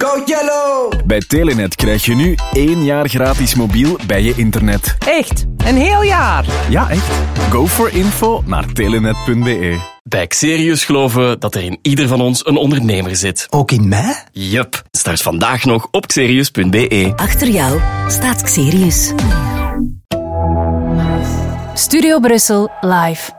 Go Yellow! Bij Telenet krijg je nu 1 jaar gratis mobiel bij je internet. Echt? Een heel jaar? Ja, echt. Go for info naar telenet.be. Bij Xerius geloven we dat er in ieder van ons een ondernemer zit. Ook in mij? Yup. Start vandaag nog op xerius.be. Achter jou staat Xerius. Studio Brussel live.